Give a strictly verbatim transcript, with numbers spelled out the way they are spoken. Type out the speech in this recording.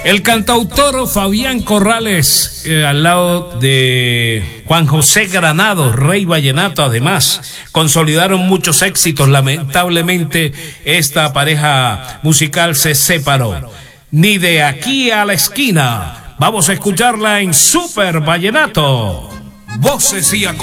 El cantautor Fabián Corrales, eh, al lado de Juan José Granados, Rey Vallenato, además, consolidaron muchos éxitos. Lamentablemente, esta pareja musical se separó. Ni de aquí a la esquina. Vamos a escucharla en Super Vallenato. Voces y acordes.